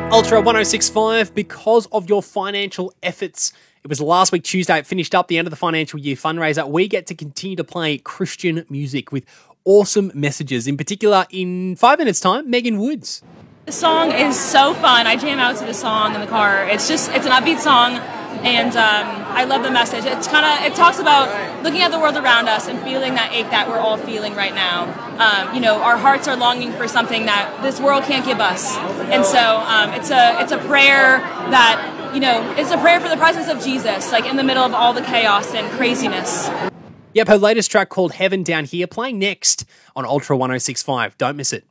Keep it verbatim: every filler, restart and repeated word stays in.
Ultra one oh six point five, because of your financial efforts. It was last week, Tuesday, it finished up the end of the financial year fundraiser. We get to continue to play Christian music with awesome messages. In particular, in five minutes' time, Megan Woods. The song is so fun. I jam out to the song in the car. It's just, it's an upbeat song, and um, I love the message. It's kind of, it talks about looking at the world around us and feeling that ache that we're all feeling right now. Um, you know, our hearts are longing for something that this world can't give us, and so um, it's a, it's a prayer that, you know, it's a prayer for the presence of Jesus, like in the middle of all the chaos and craziness. Yep, her latest track called Heaven Down Here, playing next on Ultra one oh six point five. Don't miss it.